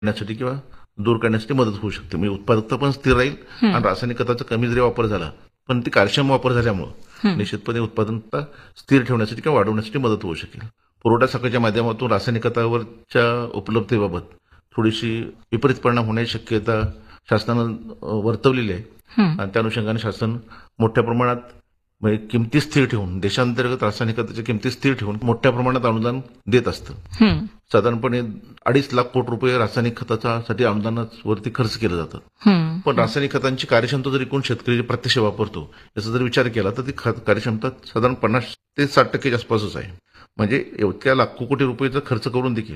करण्यासाठी किंवा दूर करण्यासाठी मदत होऊ शकते. म्हणजे उत्पादकता पण स्थिर राहील हं, आणि रासायनिक खताचा कमी जरी वापर झाला पण ती कार्यक्षम वापर झाल्यामुळे हं. निश्चितपणे उत्पादनता स्थिर ठेवण्यासाठी किंवा वाढवण्यासाठी मदत होऊ शकेल. पुरवठा साखळीच्या माध्यमातून रासायनिक खतावरच्या उपलब्धतेबाबत थोडीशी विपरीत परिणाम होण्याची शक्यता शासनानं वर्तवलेली आहे. हं, आणि त्या अनुषंगाने शासन मोठ्या प्रमाणात म्हणजे किमती स्थिर ठेवून देशांतर्गत रासायनिक खताच्या किमती स्थिर ठेवून मोठ्या प्रमाणात अनुदान देत असतं. हं, साधारणपणे 2.5 लाख कोटी रुपये रासायनिक खतासाठी अनुदानावरती खर्च केलं जातं. हं, पण रासायनिक खतांची कार्यक्षमता जर एकूण शेतकरी प्रत्यक्ष वापरतो याचा जर विचार केला तर ती कार्यक्षमता साधारण 50 ते 60% आसपासच आहे. म्हणजे इतक्या लाखो कोटी रुपयेचा खर्च करून देखील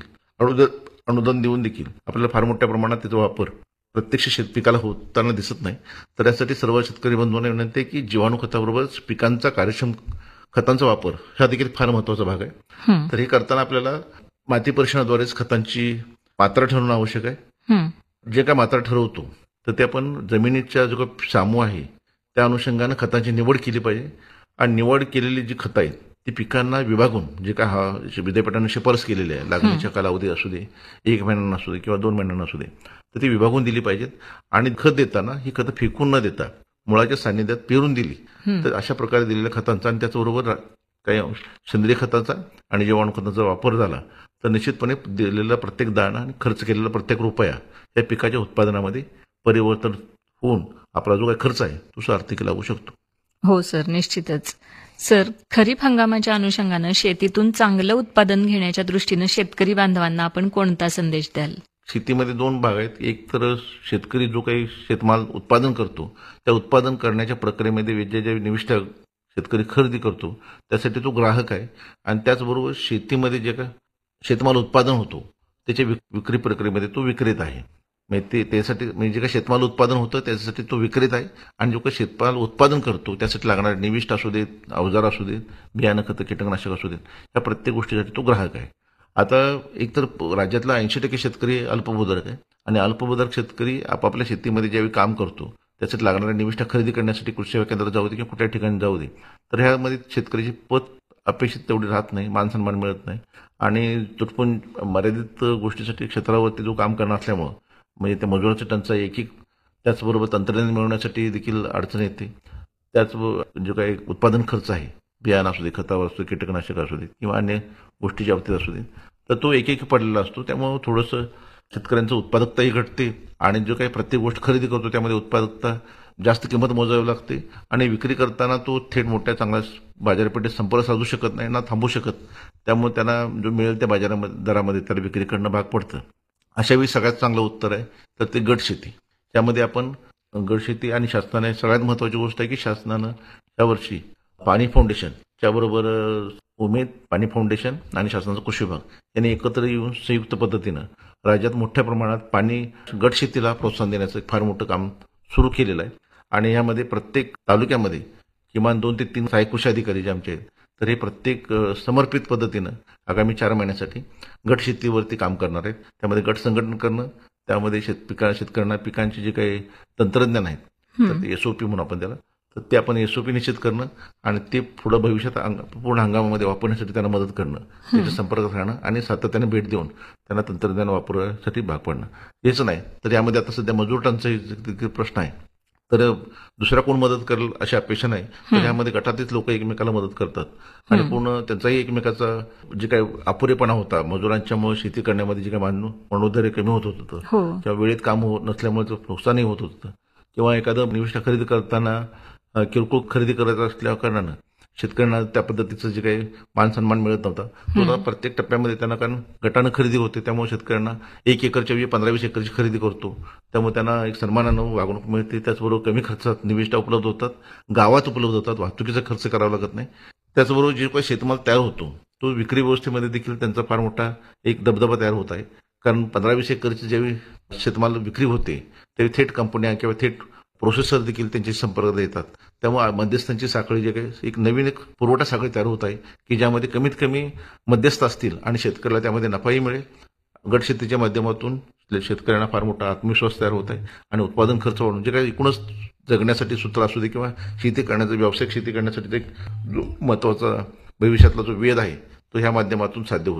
अनुदान देऊन देखील आपल्याला फार मोठ्या प्रमाणात त्याचा वापर प्रत्यक्ष शेतपिकाला होताना दिसत नाही. तर यासाठी सर्व शेतकरी बंधूंना विनंती आहे की जीवाणू खताबरोबरच पिकांचा कार्यक्षम खतांचा वापर हा देखील फार महत्वाचा भाग आहे. हं, तर हे करताना आपल्याला माती परीक्षणाद्वारेच खतांची मात्रा ठरवणं आवश्यक आहे. हं, जे काय मात्रा ठरवतो तर ते आपण जमिनीच्या जो काही सामू आहे त्या अनुषंगानं खतांची निवड केली पाहिजे. आणि निवड केलेली जी खतं आहेत ती पिकांना विभागून जे काय विद्यापीठाने शिफारस केलेली आहे लागणीच्या कालावधी असू दे, 1 महिन्यांना असू दे किंवा 2 महिन्यांना असू दे, तर ती विभागून दिली पाहिजेत. आणि खत देताना ही खतं फेकून न देता मुळाच्या सान्निध्यात पेरून दिली हं. तर अशा प्रकारे दिलेल्या खतांचा आणि त्याचबरोबर काही सेंद्रिय खताचा आणि जीवाणू खताचा वापर झाला तर निश्चितपणे दिलेला प्रत्येक दाणा आणि खर्च केलेला प्रत्येक रुपया या पिकाच्या उत्पादनामध्ये परिवर्तन होऊन आपला जो काही खर्च आहे तो सार्थकी लागू शकतो. हो सर, निश्चितच. सर, खरीप हंगामाच्या अनुषंगानं शेतीतून चांगलं उत्पादन घेण्याच्या दृष्टीनं शेतकरी बांधवांना आपण कोणता संदेश द्याल? शेतीमध्ये 2 भाग आहेत. एक तर शेतकरी जो काही शेतमाल उत्पादन करतो त्या उत्पादन करण्याच्या प्रक्रियेमध्ये जे निविष्ठा शेतकरी खरेदी करतो त्यासाठी तो ग्राहक आहे. आणि त्याचबरोबर शेतीमध्ये जे काय शेतमाल उत्पादन होतो त्याच्या विक्री प्रक्रियेमध्ये तो विक्रेता आहे. म्हणजे त्यासाठी म्हणजे जे काही शेतमाल उत्पादन होतं त्याच्यासाठी तो विक्रेता आहे. आणि जो काही शेतमाल उत्पादन करतो त्यासाठी लागणारे निविष्ठ असू देत, अवजार असू देत, बियाणं खतं कीटकनाशक असू देत, या प्रत्येक गोष्टीसाठी तो ग्राहक आहे. आता एकतर राज्यातला 80% शेतकरी अल्पभूधारक आहे. आणि अल्पभूधारक शेतकरी आपापल्या शेतीमध्ये ज्यावेळी काम करतो त्यासाठी लागणाऱ्या निविष्ठा खरेदी करण्यासाठी कृषी सेवा केंद्रात जाऊ दे किंवा कुठल्या ठिकाणी जाऊ दे तर ह्यामध्ये शेतकऱ्याची पत अपेक्षित तेवढी राहत नाही, मानसन्मान मिळत नाही. आणि तुटपुंज मर्यादित गोष्टीसाठी क्षेत्रावरती जो काम करणार असल्यामुळं म्हणजे त्या मजुराची टंचाई त्याचबरोबर तंत्रज्ञान मिळवण्यासाठी देखील अडचण येते. त्याचबरोबर जो काही उत्पादन खर्च आहे बियाणं असू दे, खतावर असू दे, कीटकनाशक असू दे किंवा अन्य गोष्टीच्या बाबतीत असू दे तर तो एक पडलेला असतो. त्यामुळे थोडंसं शेतकऱ्यांचं उत्पादकताही घटते. आणि जो काही प्रत्येक गोष्ट खरेदी करतो त्यामध्ये उत्पादकता जास्त किंमत मोजावी लागते. आणि विक्री करताना तो थेट मोठ्या चांगल्या बाजारपेठेत संपर्क साधू शकत नाही ना थांबू शकत. त्यामुळे त्यांना जो मिळेल त्या बाजारामध्ये दरामध्ये त्याला विक्री करणं भाग पडतं. अशा वेळी सगळ्यात चांगलं उत्तर आहे तर ते गट शेती. त्यामध्ये आपण गट शेती आणि शासनाने सगळ्यात महत्वाची गोष्ट आहे की शासनानं यावर्षी पाणी फाउंडेशन त्याबरोबर उमेद पाणी फाउंडेशन आणि शासनाचा कृषी विभाग यांनी एकत्र येऊन संयुक्त पद्धतीनं राज्यात मोठ्या प्रमाणात पाणी गट शेतीला प्रोत्साहन देण्याचं एक फार मोठं काम सुरू केलेलं आहे. आणि यामध्ये प्रत्येक तालुक्यामध्ये किमान 2 ते 3 सहाय्यक कृषी अधिकारी जे आमचे आहेत तर हे प्रत्येक समर्पित पद्धतीनं आगामी 4 महिन्यासाठी गट शेतीवरती काम करणार आहेत. त्यामध्ये गट संघटन करणं, त्यामध्ये शेतकऱ्यांना पिकांचे जे काही तंत्रज्ञान आहेत तर ते SOP म्हणून आपण त्याला तर ते आपण SOP निश्चित करणं आणि ते पुढे भविष्यात पूर्ण हंगामामध्ये वापरण्यासाठी त्यांना मदत करणं, त्याच्या संपर्कात राहणं आणि सातत्याने भेट देऊन त्यांना तंत्रज्ञान वापरण्यासाठी भाग पडणं. हेच नाही तर यामध्ये आता सध्या मजूर टंचाईचा प्रश्न आहे तर दुसरा कोण मदत करेल अशी अपेक्षा नाही. तर यामध्ये गटातीच लोक एकमेकाला मदत करतात आणि पूर्ण त्यांचाही एकमेकाचा जे काही अपुरेपणा होता मजुरांच्यामुळे शेती करण्यामध्ये जे काही मनोधैर्य कमी होत होतं हो. किंवा वेळेत काम नसल्यामुळे नुकसानही होत होतं किंवा एखादं निविष्ठा खरेदी करताना किरकोळ खरेदी करत असल्या कारणानं शेतकऱ्यांना त्या पद्धतीचं जे काही मान सन्मान मिळत नव्हता तो आता प्रत्येक टप्प्यामध्ये त्यांना कारण गटानं खरेदी होते त्यामुळे शेतकऱ्यांना 1 एकरच्या 15-20 एकरची खरेदी करतो त्यामुळे त्यांना एक सन्मानानं वागणूक मिळते. त्याचबरोबर कमी खर्चात निविष्ठा उपलब्ध होतात, गावात उपलब्ध होतात, वाहतुकीचा खर्च करावा लागत नाही. त्याचबरोबर जे काही शेतमाल तयार होतो तो विक्री व्यवस्थेमध्ये देखील त्यांचा फार मोठा एक दबदबा तयार होत आहे. कारण 15-20 एकरची ज्यावेळी शेतमाल विक्री होते त्यावेळी थेट कंपन्या किंवा थेट प्रोसेसर देखील त्यांचे संपर्कात येतात. त्यामुळे मध्यस्थांची साखळी जे काही एक नवीन पुरवठा साखळी तयार होत आहे की ज्यामध्ये कमीत कमी मध्यस्थ असतील आणि शेतकऱ्याला त्यामध्ये नफाही मिळेल. गट शेतीच्या माध्यमातून शेतकऱ्यांना फार मोठा आत्मविश्वास तयार होत आहे आणि उत्पादन खर्च वाढून जे काही एकूणच जगण्यासाठी सूत्र असू दे किंवा शेती करण्याचा व्यावसायिक शेती करण्यासाठी एक जो महत्वाचा भविष्यातला जो वेध आहे तो ह्या माध्यमातून साध्य होऊ शकतो.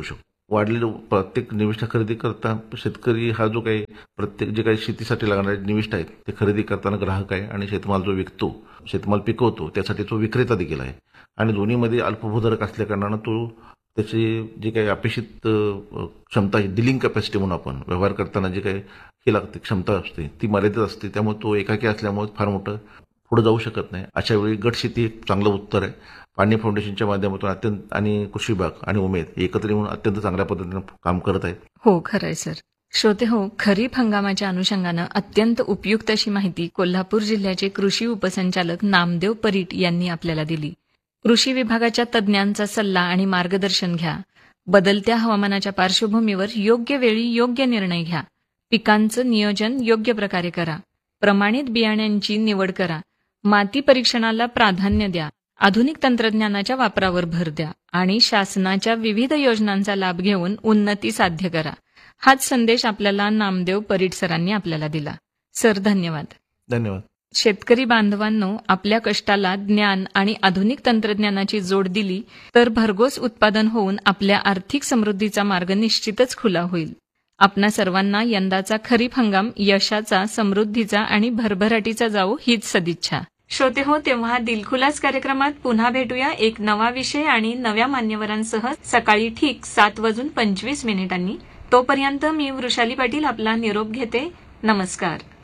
वाढलेलं प्रत्येक निविष्ठा खरेदी करता शेतकरी हा जो काही प्रत्येक जे काही शेतीसाठी लागणारे निविष्ठ आहेत ते खरेदी करताना ग्राहक आहे आणि शेतमाल जो विकतो, शेतमाल पिकवतो त्यासाठी तो विक्रेता देखील आहे आणि दोन्हीमध्ये अल्पभूधारक असल्याकारणानं तो त्याची जी काही अपेक्षित क्षमता आहे, डिलिंग कॅपॅसिटी म्हणून आपण व्यवहार करताना जे काही हे लागते क्षमता असते ती मर्यादित असते. त्यामुळे तो एकाकी असल्यामुळे फार मोठं पुढे जाऊ शकत नाही. अशा वेळी गट शेती एक चांगलं उत्तर आहे. पाणी फाउंडेशनच्या माध्यमातून अत्यंत आणि कृषी विभाग आणि उमेद एकत्र येऊन अत्यंत चांगल्या पद्धतीने काम करत आहेत. हो, खरंय सर. श्रोते हो, खरीप हंगामाच्या अनुषंगानं अत्यंत उपयुक्त अशी माहिती कोल्हापूर जिल्ह्याचे कृषी उपसंचालक नामदेव परीट यांनी आपल्याला दिली. कृषी विभागाच्या तज्ज्ञांचा सल्ला आणि मार्गदर्शन घ्या. बदलत्या हवामानाच्या पार्श्वभूमीवर योग्य वेळी योग्य निर्णय घ्या. पिकांचं नियोजन योग्य प्रकारे करा. प्रमाणित बियाण्यांची निवड करा. माती परीक्षणाला प्राधान्य द्या. आधुनिक तंत्रज्ञानाच्या वापरावर भर द्या आणि शासनाच्या विविध योजनांचा लाभ घेऊन उन्नती साध्य करा. हाच संदेश आपल्याला नामदेव परीट सरांनी आपल्याला दिला. सर, धन्यवाद. धन्यवाद. शेतकरी बांधवांनो, आपल्या कष्टाला ज्ञान आणि आधुनिक तंत्रज्ञानाची जोड दिली तर भरघोस उत्पादन होऊन आपल्या आर्थिक समृद्धीचा मार्ग निश्चितच खुला होईल. आपणा सर्वांना यंदाचा खरीप हंगाम यशाचा, समृद्धीचा आणि भरभराटीचा जावो हीच सदिच्छा. श्रोते हो, तेव्हा दिलखुलास कार्यक्रमात पुन्हा भेटूया एक नवा विषय आणि नव्या मान्यवरांसह सकाळी ठीक 7:25 तोपर्यंत मी वृषाली पाटील आपला निरोप घेते. नमस्कार.